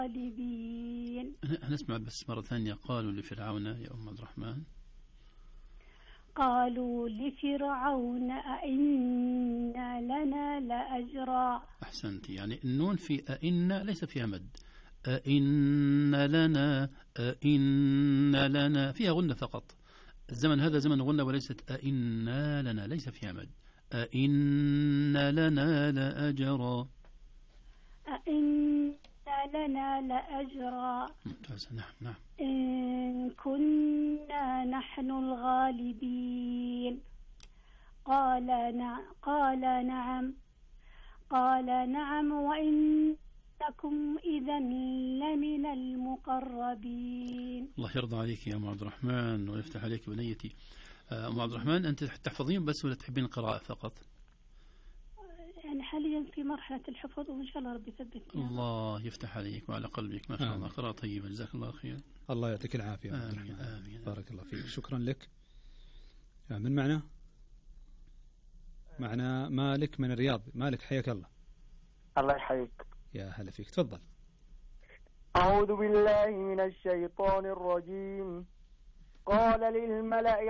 الغالبين. نسمع بس مرة ثانية. قالوا لفرعون يا أم عبد الرحمن. قالوا لفرعون أئن لنا لأجرا. أحسنت. يعني النون في أئن ليس فيها مد. أئن لنا، أئن لنا فيها غنة فقط. الزمن هذا زمن غنة وليست أئن لنا، ليس فيها مد. أئن لنا لأجرا. أئن لنا لأجرا. ممتاز. نعم نعم. إن كنا نحن الغالبين. قال نعم وإنكم إذا لمن المقربين. الله يرضى عليك يا أم عبد الرحمن ويفتح عليك بنيتي. أم عبد الرحمن، أنت تحفظين بس ولا تحبين القراءة فقط؟ يعني حاليا في مرحلة الحفظ وإن شاء الله ربي يثبتني. الله يفتح عليك وعلى قلبك، ما شاء الله. قراءة طيبة، جزاك الله خير. الله يعطيك العافية. آمين آمين. بارك الله فيك. شكرا لك. من معنا مالك من الرياض. مالك حياك الله. الله يحييك. يا هلا فيك، تفضل. أعوذ بالله من الشيطان الرجيم. قال للملأ